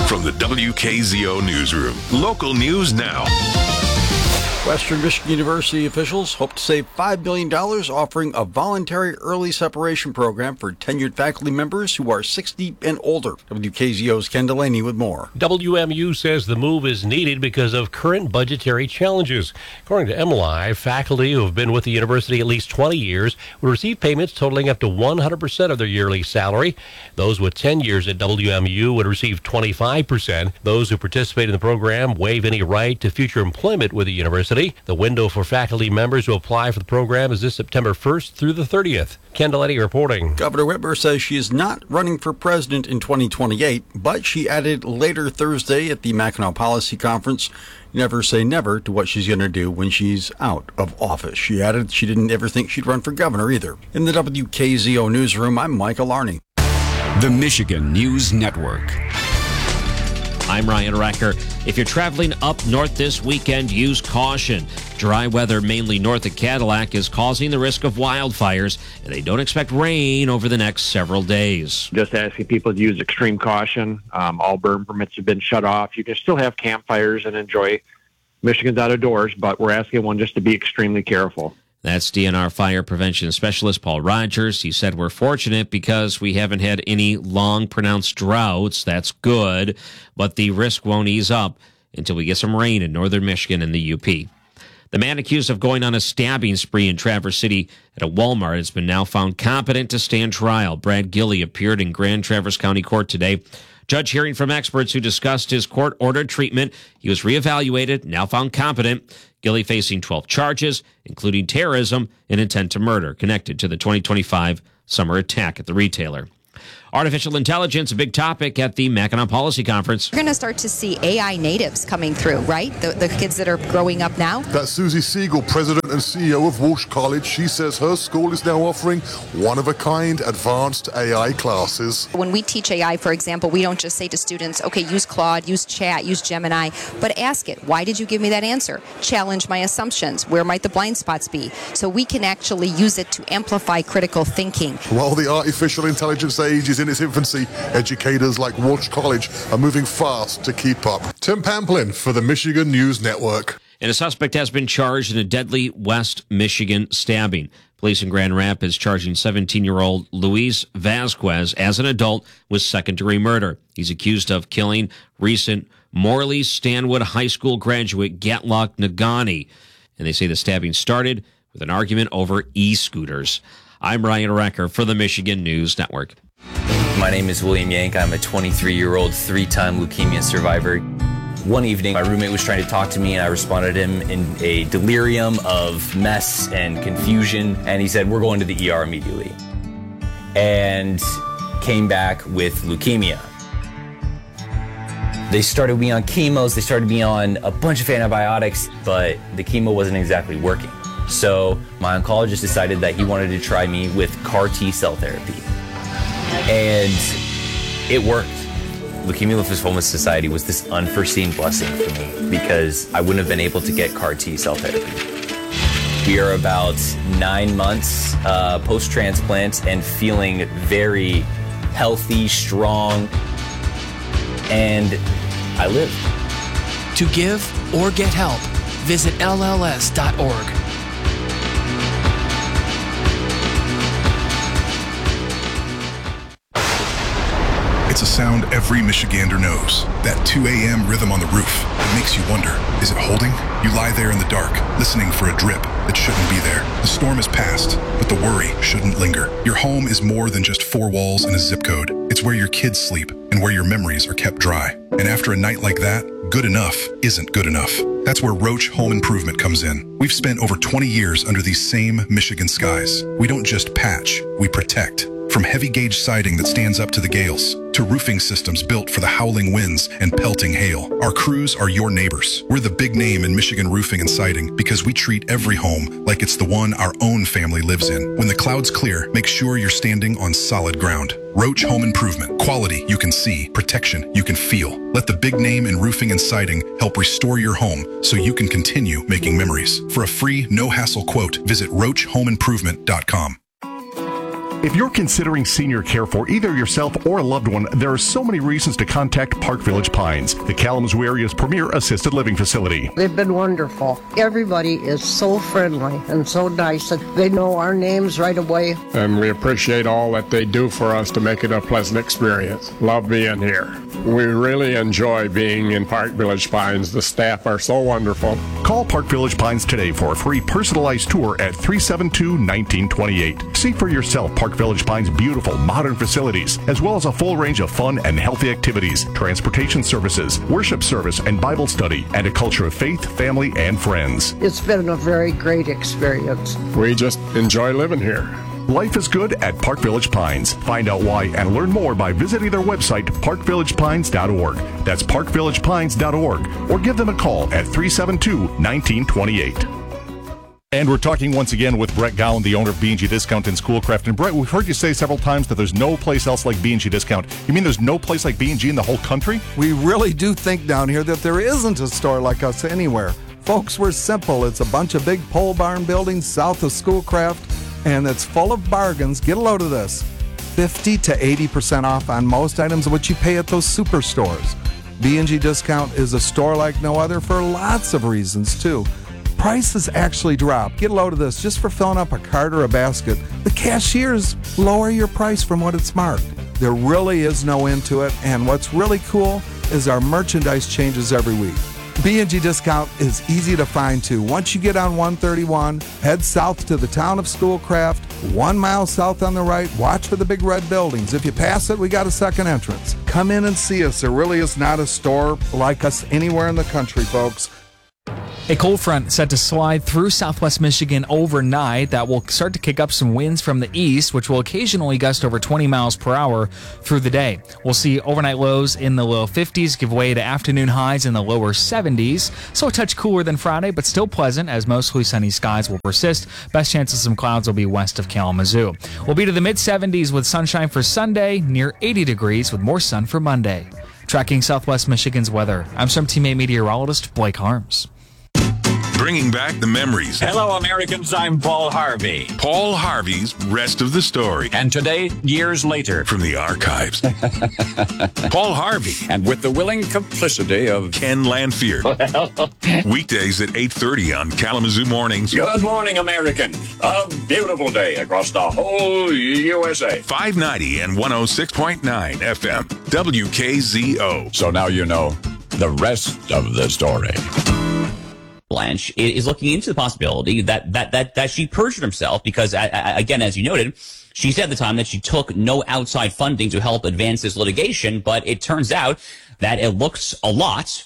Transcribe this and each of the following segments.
From the WKZO Newsroom, local news now. Western Michigan University officials hope to save $5 million offering a voluntary early separation program for tenured faculty members who are 60 and older. WKZO's Ken Delaney with more. WMU says the move is needed because of current budgetary challenges. According to MLI, faculty who have been with the university at least 20 years will receive payments totaling up to 100% of their yearly salary. Those with 10 years at WMU would receive 25%. Those who participate in the program waive any right to future employment with the university. The window for faculty members who apply for the program is this September 1st through the 30th. Ken Delaney reporting. Governor Whitmer says she is not running for president in 2028, but she added later Thursday at the Mackinac Policy Conference, never say never to what she's going to do when she's out of office. She added she didn't ever think she'd run for governor either. In the WKZO newsroom, I'm Michael Arney. The Michigan News Network. I'm Ryan Recker. If you're traveling up north this weekend, use caution. Dry weather, mainly north of Cadillac, is causing the risk of wildfires, and they don't expect rain over the next several days. Just asking people to use extreme caution. All burn permits have been shut off. You can still have campfires and enjoy Michigan's out of doors, but we're asking everyone just to be extremely careful. That's DNR Fire Prevention Specialist Paul Rogers. He said we're fortunate because we haven't had any long pronounced droughts. That's good, but the risk won't ease up until we get some rain in northern Michigan and the UP. The man accused of going on a stabbing spree in Traverse City at a Walmart has been now found competent to stand trial. Brad Gilley appeared in Grand Traverse County Court today. Judge hearing from experts who discussed his court-ordered treatment. He was reevaluated, now found competent. Gilley facing 12 charges, including terrorism and intent to murder, connected to the 2025 summer attack at the retailer. Artificial intelligence, a big topic at the Mackinac Policy Conference. We're going to start to see AI natives coming through, right? The kids that are growing up now. That's Susie Siegel, president and CEO of Walsh College. She says her school is now offering one-of-a-kind advanced AI classes. When we teach AI, for example, we don't just say to students, okay, use Claude, use Chat, use Gemini, but ask it, why did you give me that answer? Challenge my assumptions. Where might the blind spots be? So we can actually use it to amplify critical thinking. While the artificial intelligence age is in its infancy, educators like Walsh College are moving fast to keep up. Tim Pamplin for the Michigan News Network. And a suspect has been charged in a deadly West Michigan stabbing. Police in Grand Rapids charging 17-year-old Luis Vasquez as an adult with second-degree murder. He's accused of killing recent Morley Stanwood High School graduate Gatlock Nagani. And they say the stabbing started with an argument over e-scooters. I'm Ryan Recker for the Michigan News Network. My name is William Yank. I'm a 23-year-old, three-time leukemia survivor. One evening, my roommate was trying to talk to me, and I responded to him in a delirium of mess and confusion, and he said, we're going to the ER immediately. And came back with leukemia. They started me on chemos, they started me on a bunch of antibiotics, but the chemo wasn't exactly working. So my oncologist decided that he wanted to try me with CAR T-cell therapy. And it worked. Leukemia Lymphoma Society was this unforeseen blessing for me because I wouldn't have been able to get CAR T-cell therapy. We are about 9 months post-transplant and feeling very healthy, strong, and I live. To give or get help, visit LLS.org. It's a sound every Michigander knows. That 2 a.m. rhythm on the roof. It makes you wonder, is it holding? You lie there in the dark, listening for a drip that shouldn't be there. The storm is past, but the worry shouldn't linger. Your home is more than just 4 walls and a zip code. It's where your kids sleep and where your memories are kept dry. And after a night like that, good enough isn't good enough. That's where Roach Home Improvement comes in. We've spent over 20 years under these same Michigan skies. We don't just patch, we protect. From heavy gauge siding that stands up to the gales, to roofing systems built for the howling winds and pelting hail. Our crews are your neighbors. We're the big name in Michigan roofing and siding because we treat every home like it's the one our own family lives in. When the clouds clear, make sure you're standing on solid ground. Roach Home Improvement. Quality you can see, protection you can feel. Let the big name in roofing and siding help restore your home so you can continue making memories. For a free, no-hassle quote, visit roachhomeimprovement.com. If you're considering senior care for either yourself or a loved one, there are so many reasons to contact Park Village Pines, the Kalamazoo area's premier assisted living facility. They've been wonderful. Everybody is so friendly and so nice, and they know our names right away. And we appreciate all that they do for us to make it a pleasant experience. Love being here. We really enjoy being in Park Village Pines. The staff are so wonderful. Call Park Village Pines today for a free personalized tour at 372-1928. See for yourself Park Village Pines' beautiful modern facilities, as well as a full range of fun and healthy activities, transportation services, worship service and Bible study, and a culture of faith, family, and friends. It's been a very great experience. We just enjoy living here. Life is good at Park Village Pines. Find out why and learn more by visiting their website, parkvillagepines.org. That's parkvillagepines.org. Or give them a call at 372-1928. And we're talking once again with Brett Gowan, the owner of B&G Discount in Schoolcraft. And Brett, we've heard you say several times that there's no place else like B&G Discount. You mean there's no place like B&G in the whole country? We really do think down here that there isn't a store like us anywhere. Folks, we're simple. It's a bunch of big pole barn buildings south of Schoolcraft, and it's full of bargains. Get a load of this. 50 to 80% off on most items of what you pay at those superstores. B&G Discount is a store like no other for lots of reasons, too. Prices actually drop. Get a load of this just for filling up a cart or a basket. The cashiers lower your price from what it's marked. There really is no end to it, and what's really cool is our merchandise changes every week. B&G Discount is easy to find, too. Once you get on 131, head south to the town of Schoolcraft, 1 mile south on the right, watch for the big red buildings. If you pass it, we got a second entrance. Come in and see us. There really is not a store like us anywhere in the country, folks. A cold front set to slide through southwest Michigan overnight that will start to kick up some winds from the east, which will occasionally gust over 20 miles per hour through the day. We'll see overnight lows in the low 50s give way to afternoon highs in the lower 70s. So a touch cooler than Friday, but still pleasant as mostly sunny skies will persist. Best chance of some clouds will be west of Kalamazoo. We'll be to the mid 70s with sunshine for Sunday, near 80 degrees with more sun for Monday. Tracking southwest Michigan's weather, I'm some teammate meteorologist Blake Harms. Bringing back the memories. Hello, Americans. I'm Paul Harvey. Paul Harvey's Rest of the Story. And today, years later. From the archives. Paul Harvey. And with the willing complicity of Ken Lanfear. Weekdays at 8:30 on Kalamazoo Mornings. Good morning, American. A beautiful day across the whole USA. 590 and 106.9 FM. WKZO. So now you know the rest of the story. Blanche is looking into the possibility that she perjured herself because, again, as you noted, she said at the time that she took no outside funding to help advance this litigation, but it turns out that it looks a lot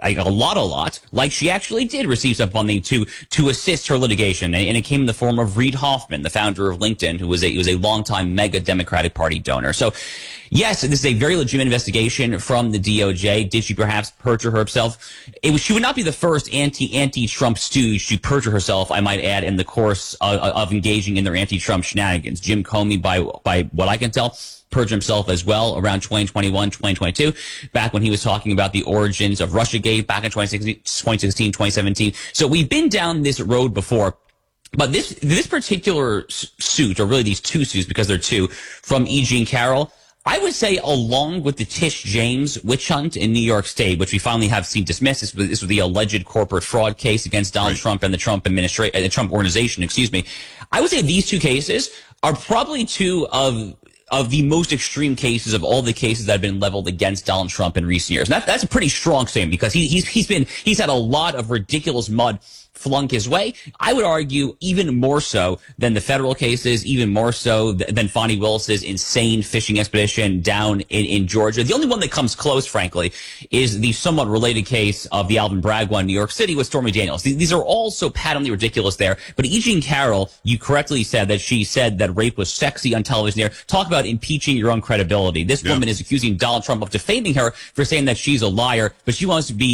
like she actually did receive some funding to assist her litigation, and it came in the form of Reid Hoffman, the founder of LinkedIn, who was a longtime mega Democratic Party donor. So, yes, this is a very legitimate investigation from the DOJ. Did she perhaps perjure herself? She would not be the first anti-Trump stooge to perjure herself, I might add, in the course of engaging in their anti-Trump shenanigans. Jim Comey, by what I can tell, perjured himself as well around 2021, 2022, back when he was talking about the origins of Russiagate back in 2016, 2017. So we've been down this road before. But this particular suit, or really these two suits, because they're two, from E. Jean Carroll, I would say, along with the Tish James witch hunt in New York State, which we finally have seen dismissed. This was the alleged corporate fraud case against Donald Trump and the Trump administration, the Trump organization, excuse me. I would say these two cases are probably two of the most extreme cases of all the cases that have been leveled against Donald Trump in recent years. And that's a pretty strong statement because he's had a lot of ridiculous mud flung his way. I would argue even more so than the federal cases, even more so than Fonnie Willis's insane fishing expedition down in Georgia. The only one that comes close, frankly, is the somewhat related case of the Alvin Bragg one in New York City with Stormy Daniels. These are all so patently ridiculous there. But E. Jean Carroll, you correctly said that she said that rape was sexy on television there. Talk about impeaching your own credibility. This woman is accusing Donald Trump of defaming her for saying that she's a liar, but she wants to be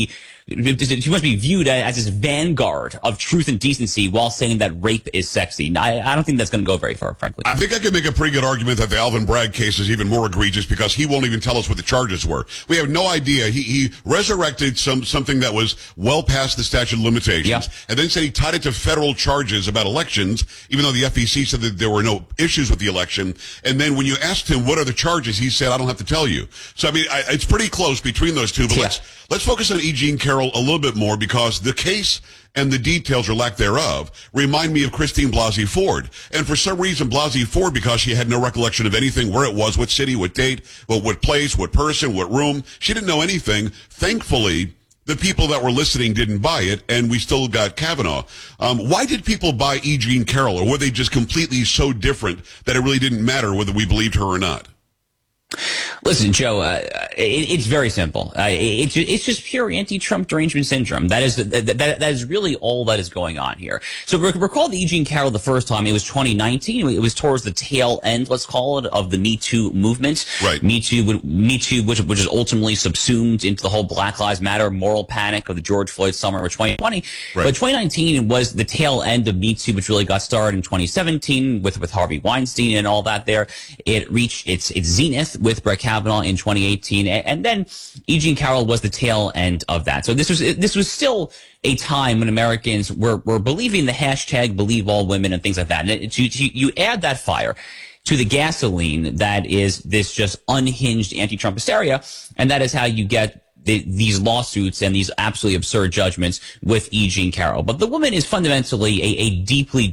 she must be viewed as this vanguard of truth and decency while saying that rape is sexy. I don't think that's going to go very far, frankly. I think I could make a pretty good argument that the Alvin Bragg case is even more egregious because he won't even tell us what the charges were. We have no idea. He resurrected something that was well past the statute of limitations, and then said he tied it to federal charges about elections, even though the FEC said that there were no issues with the election. And then when you asked him what are the charges, he said, I don't have to tell you. So, I mean, it's pretty close between those two. But let's focus on E. Jean Carroll a little bit more because the case and the details or lack thereof remind me of Christine Blasey Ford. And for some reason, Blasey Ford, because she had no recollection of anything, where it was, what city, what date, what place, what person, what room, she didn't know anything. Thankfully, the people that were listening didn't buy it, and we still got Kavanaugh. Why did people buy E. Jean Carroll, or were they just completely so different that it really didn't matter whether we believed her or not? Listen, Joe, it's very simple. It's just pure anti-Trump derangement syndrome. That is really all that is going on here. So recall the E. Jean Carroll the first time. It was 2019. It was towards the tail end, let's call it, of the Me Too movement. Right. Me Too, which is ultimately subsumed into the whole Black Lives Matter moral panic of the George Floyd summer of 2020. Right. But 2019 was the tail end of Me Too, which really got started in 2017 with Harvey Weinstein and all that there. It reached its zenith with Brett Kavanaugh in 2018, and then E. Jean Carroll was the tail end of that. So this was still a time when Americans were believing the hashtag Believe All Women and things like that. And you add that fire to the gasoline that is this just unhinged anti-Trump hysteria, and that is how you get these lawsuits and these absolutely absurd judgments with E. Jean Carroll. But the woman is fundamentally a deeply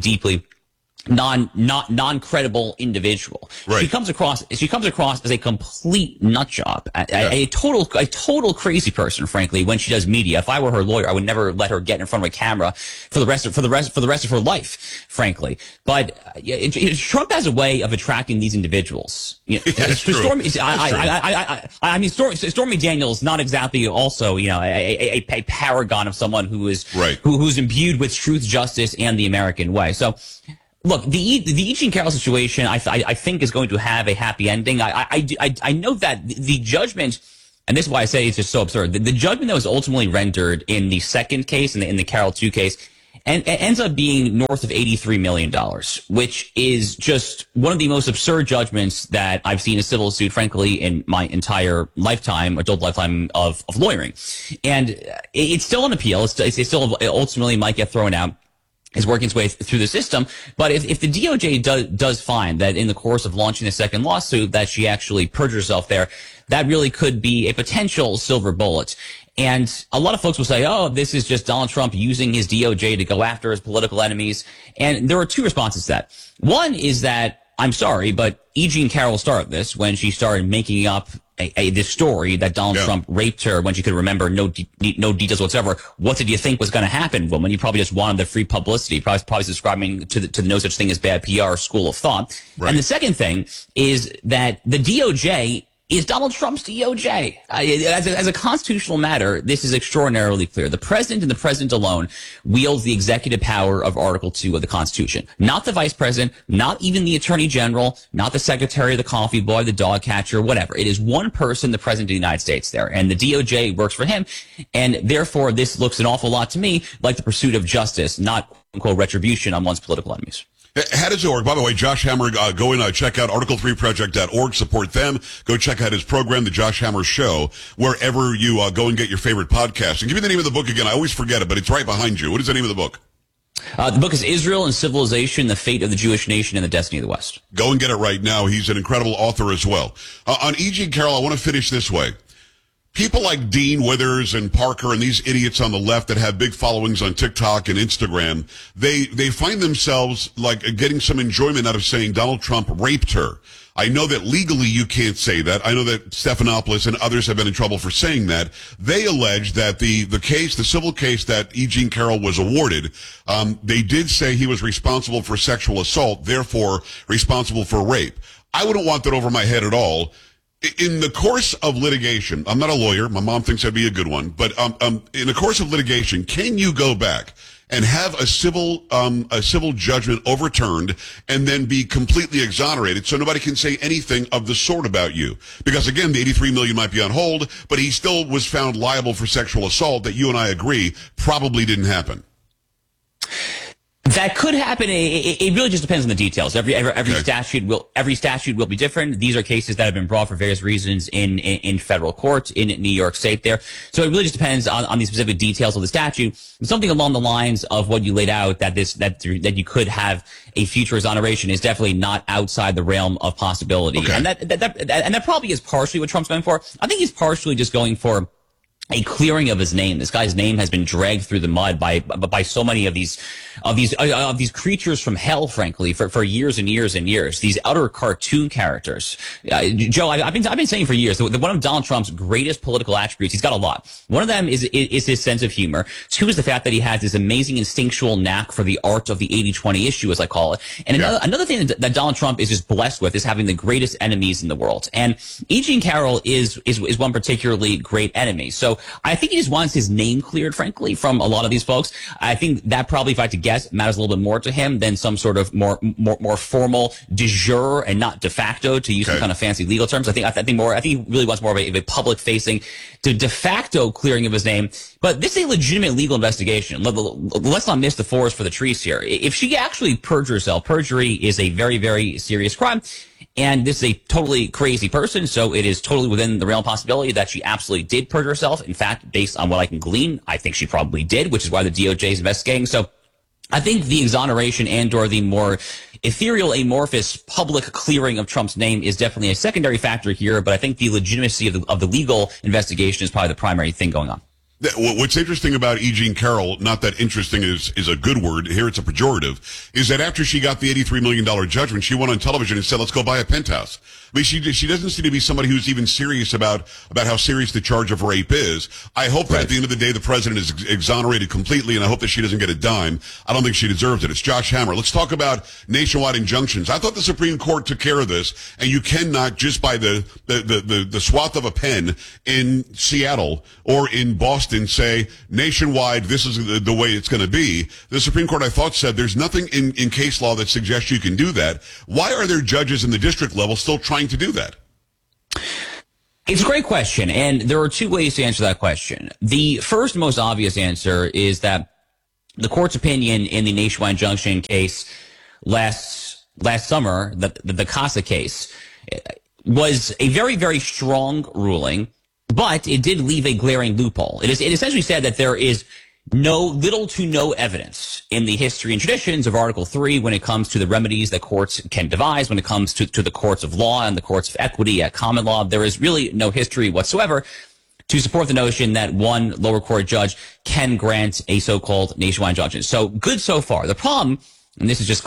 non-credible individual. Right. She comes across as a complete nut job, a total crazy person, frankly, when she does media. If I were her lawyer, I would never let her get in front of a camera for the rest of her life, frankly. But Trump has a way of attracting these individuals. That's true. I mean, Stormy Daniels, not exactly also, a paragon of someone who is who's imbued with truth, justice, and the American way. So, look, the E. Jean Carroll situation, I think, is going to have a happy ending. I know that the judgment, and this is why I say it's just so absurd. The judgment that was ultimately rendered in the second case, in the Carroll 2 case, and ends up being north of $83 million, which is just one of the most absurd judgments that I've seen a civil suit, frankly, in my entire lifetime, adult lifetime of lawyering. And it's still an appeal. It still ultimately might get thrown out. Is working its way through the system. But if the DOJ does find that in the course of launching the second lawsuit that she actually perjured herself there, that really could be a potential silver bullet. And a lot of folks will say, oh, this is just Donald Trump using his DOJ to go after his political enemies. And there are two responses to that. One is that, I'm sorry, but E. Jean Carroll started this when she started making up this story that Donald Trump raped her when she could remember no details whatsoever. What did you think was going to happen, woman? You probably just wanted the free publicity. Probably subscribing to the no such thing as bad PR school of thought. Right. And the second thing is that the DOJ is Donald Trump's DOJ. As a constitutional matter, this is extraordinarily clear. The president and the president alone wields the executive power of Article 2 of the Constitution. Not the vice president, not even the attorney general, not the secretary, the coffee boy, the dog catcher, whatever. It is one person, the president of the United States there. And the DOJ works for him. And therefore, this looks an awful lot to me like the pursuit of justice, not, quote, retribution on one's political enemies. How does it work? By the way, Josh Hammer, go and check out article3project.org. Support them. Go check out his program, The Josh Hammer Show, wherever you go and get your favorite podcast. And give me the name of the book again. I always forget it, but it's right behind you. What is the name of the book? The book is Israel and Civilization, The Fate of the Jewish Nation and the Destiny of the West. Go and get it right now. He's an incredible author as well. On E. Jean Carroll, I want to finish this way. People like Dean Withers and Parker and these idiots on the left that have big followings on TikTok and Instagram, they find themselves like getting some enjoyment out of saying Donald Trump raped her. I know that legally you can't say that. I know that Stephanopoulos and others have been in trouble for saying that. They allege that the civil case that E. Jean Carroll was awarded, they did say he was responsible for sexual assault, therefore responsible for rape. I wouldn't want that over my head at all. In the course of litigation, I'm not a lawyer. My mom thinks I'd be a good one. But in the course of litigation, can you go back and have a civil judgment overturned and then be completely exonerated so nobody can say anything of the sort about you. Because again, the $83 million might be on hold, but he still was found liable for sexual assault that you and I agree probably didn't happen. That could happen. It really just depends on the details. Every statute will be different. These are cases that have been brought for various reasons in federal court in New York State there. So it really just depends on the specific details of the statute. Something along the lines of what you laid out, that you could have a future exoneration, is definitely not outside the realm of possibility. Okay. And that probably is partially what Trump's going for. I think he's partially just going for a clearing of his name. This guy's name has been dragged through the mud by so many of these creatures from hell, frankly, for years and years and years. These utter cartoon characters. Joe, I've been saying for years that one of Donald Trump's greatest political attributes, he's got a lot. One of them is his sense of humor. Two is the fact that he has this amazing instinctual knack for the art of the 80-20 issue, as I call it. And another thing that Donald Trump is just blessed with is having the greatest enemies in the world. And E. Jean Carroll is one particularly great enemy. So I think he just wants his name cleared, frankly, from a lot of these folks. I think that probably, if I had to guess, matters a little bit more to him than some sort of more formal de jure and not de facto, to use some kind of fancy legal terms. I think he really wants more of a public facing de facto clearing of his name. But this is a legitimate legal investigation. Let's not miss the forest for the trees here. If she actually perjured herself, perjury is a very, very serious crime. And this is a totally crazy person, so it is totally within the realm of possibility that she absolutely did perjure herself. In fact, based on what I can glean, I think she probably did, which is why the DOJ is investigating. So I think the exoneration and/or the more ethereal, amorphous public clearing of Trump's name is definitely a secondary factor here, but I think the legitimacy of the legal investigation is probably the primary thing going on. What's interesting about E. Jean Carroll, not that interesting is a good word, here it's a pejorative, is that after she got the $83 million judgment, she went on television and said, let's go buy a penthouse. I mean, she doesn't seem to be somebody who's even serious about how serious the charge of rape is. I hope that at the end of the day, the president is exonerated completely, and I hope that she doesn't get a dime. I don't think she deserves it. It's Josh Hammer. Let's talk about nationwide injunctions. I thought the Supreme Court took care of this, and you cannot just by the swath of a pen in Seattle or in Boston say nationwide, this is the way it's going to be. The Supreme Court, I thought, said there's nothing in case law that suggests you can do that. Why are there judges in the district level still trying to do that? It's a great question, and there are two ways to answer that question. The first, most obvious answer is that the court's opinion in the nationwide injunction case last summer, the CASA case, was a very, very strong ruling, but it did leave a glaring loophole. It essentially said that there is little to no evidence in the history and traditions of Article 3 when it comes to the remedies that courts can devise, when it comes to the courts of law and the courts of equity at common law. There is really no history whatsoever to support the notion that one lower court judge can grant a so-called nationwide injunction. So good so far. The problem, and this is just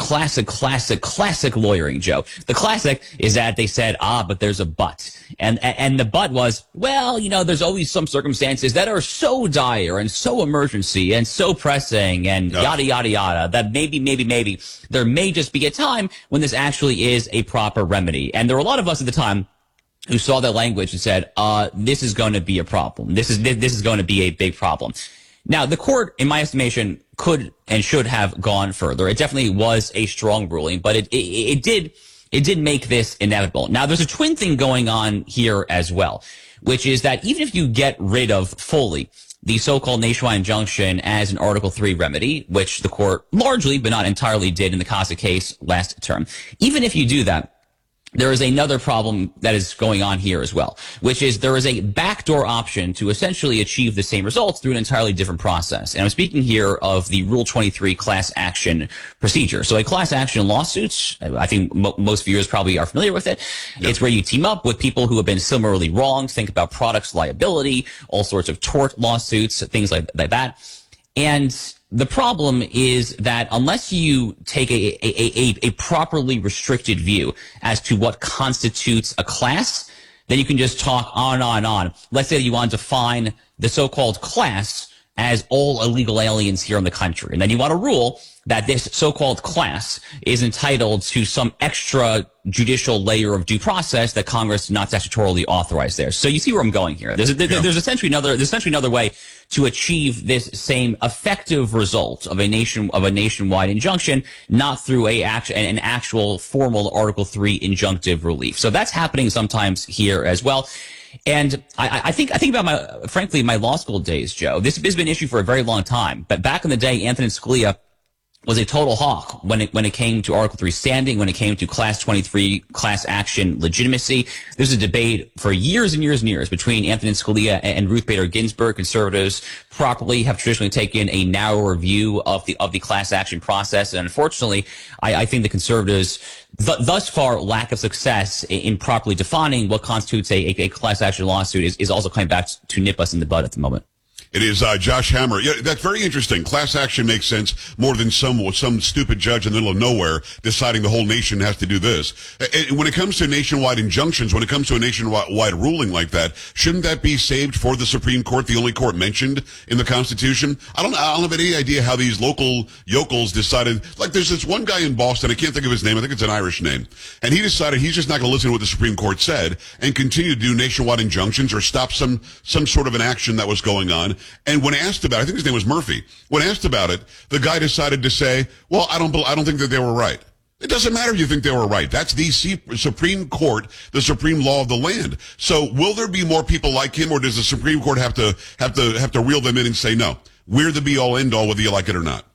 classic lawyering, Joe. The classic is that they said, but there's a but. And the but was, well, there's always some circumstances that are so dire and so emergency and so pressing and yada, yada, yada, that maybe there may just be a time when this actually is a proper remedy. And there were a lot of us at the time who saw that language and said, this is going to be a problem. This is going to be a big problem. Now, the court, in my estimation, could and should have gone further. It definitely was a strong ruling, but it did make this inevitable. Now, there's a twin thing going on here as well, which is that even if you get rid of fully the so-called nationwide injunction as an Article 3 remedy, which the court largely but not entirely did in the CASA case last term, even if you do that, there is another problem that is going on here as well, which is there is a backdoor option to essentially achieve the same results through an entirely different process. And I'm speaking here of the Rule 23 class action procedure. So a class action lawsuit, I think most viewers probably are familiar with it. Yep. It's where you team up with people who have been similarly wronged. Think about products liability, all sorts of tort lawsuits, things like that. And the problem is that unless you take a properly restricted view as to what constitutes a class, then you can just talk on and on and on. Let's say you want to define the so-called class as all illegal aliens here in the country. And then you want to rule that this so-called class is entitled to some extra judicial layer of due process that Congress not statutorily authorized there. So you see where I'm going here. There's essentially another way to achieve this same effective result of a nationwide injunction, not through an actual formal Article 3 injunctive relief. So that's happening sometimes here as well. And I think about frankly, my law school days, Joe. This has been an issue for a very long time. But back in the day, Antonin Scalia was a total hawk when it came to Article 3 standing, when it came to Class 23 class action legitimacy. There's a debate for years and years and years between Antonin Scalia and Ruth Bader Ginsburg. Conservatives properly have traditionally taken a narrower view of the class action process. And unfortunately, I think the conservatives thus far lack of success in properly defining what constitutes a class action lawsuit is also coming back to nip us in the bud at the moment. It is Josh Hammer. Yeah, that's very interesting. Class action makes sense more than some stupid judge in the middle of nowhere deciding the whole nation has to do this. And when it comes to nationwide injunctions, when it comes to a nationwide ruling like that, shouldn't that be saved for the Supreme Court, the only court mentioned in the Constitution? I don't have any idea how these local yokels decided. Like, there's this one guy in Boston, I can't think of his name, I think it's an Irish name, and he decided he's just not going to listen to what the Supreme Court said and continue to do nationwide injunctions or stop some sort of an action that was going on. And when asked about it, I think his name was Murphy. When asked about it, the guy decided to say, well, I don't think that they were right. It doesn't matter if you think they were right. That's the Supreme Court, the supreme law of the land. So will there be more people like him, or does the Supreme Court have to reel them in and say, no, we're the be all end all whether you like it or not?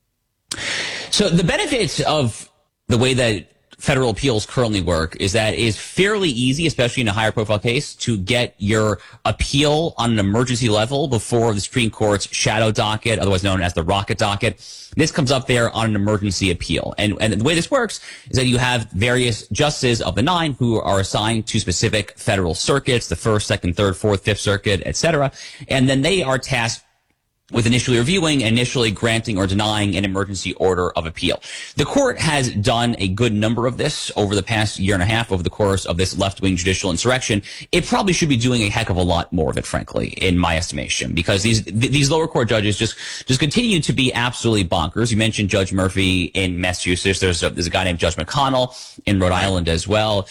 So the benefits of the way that federal appeals currently work is that it is fairly easy, especially in a higher profile case, to get your appeal on an emergency level before the Supreme Court's shadow docket, otherwise known as the rocket docket. This comes up there on an emergency appeal. And the way this works is that you have various justices of the 9 who are assigned to specific federal circuits, the 1st, 2nd, 3rd, 4th, 5th Circuit, etc. And then they are tasked with initially reviewing and initially granting or denying an emergency order of appeal. The court has done a good number of this over the past year and a half over the course of this left-wing judicial insurrection. It probably should be doing a heck of a lot more of it, frankly, in my estimation, because these lower court judges just continue to be absolutely bonkers. You mentioned Judge Murphy in Massachusetts. There's a guy named Judge McConnell in Rhode Island as well.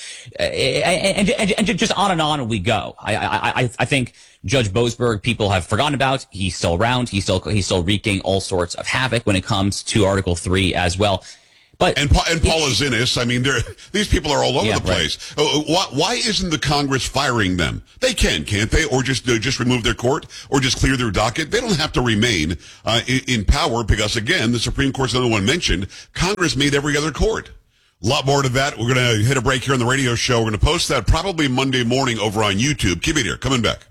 And just on and on we go. I think Judge Boasberg, people have forgotten about. He's still around. He's still wreaking all sorts of havoc when it comes to Article 3 as well. But Paula Zinnis, I mean, these people are all over the place. Right. Why isn't the Congress firing them? They can't they? Or just remove their court, or just clear their docket? They don't have to remain in power because, again, the Supreme Court's another one mentioned. Congress made every other court. A lot more to that. We're going to hit a break here on the radio show. We're going to post that probably Monday morning over on YouTube. Keep it here. Coming back.